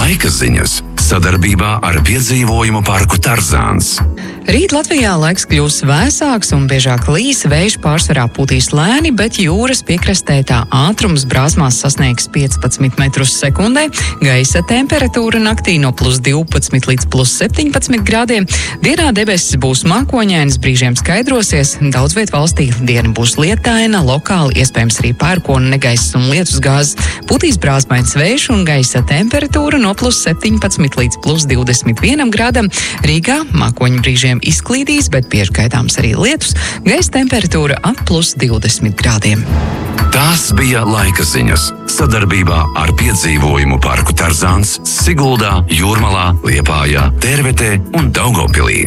Laika ziņas sadarbībā ar piedzīvojumu parku Tarzāns. Rīt Latvijā laiks kļūs vēsāks un biežāk līs, vējš pārsvarā pūtīs lēni, bet jūras piekrastē tā ātrums brāzmās sasniegs 15 metrus sekundē, gaisa temperatūra naktī no +12 līdz +17 grādiem, dienā debesis būs mākoņainas, brīžiem skaidrosies, daudz viet valstī diena būs lietaina, lokāli iespējams arī pērkona, negaiss un lietus gāzes, pūtīs brāzmains vējš un gaisa temperatūra no +17 līdz +21 grādam, Rīgā mākoņu brīžiem izklīdīs, bet bieži gaidāms arī lietus, gaisa temperatūra ap +20 grādiem. Tās bija laika ziņas sadarbībā ar piedzīvojumu parku Tarzāns Siguldā, Jūrmalā, Liepājā, Tērvetē un Daugavpilī.